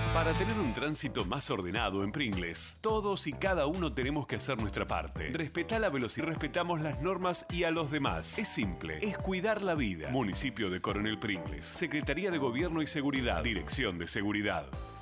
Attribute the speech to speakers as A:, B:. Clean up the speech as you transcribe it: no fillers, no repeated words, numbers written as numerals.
A: Para tener un tránsito más ordenado en Pringles, todos y cada uno tenemos que hacer nuestra parte. Respetá la velocidad, respetamos las normas y a los demás. Es simple, es cuidar la vida. Municipio de Coronel Pringles, Secretaría de Gobierno y Seguridad, Dirección de Seguridad.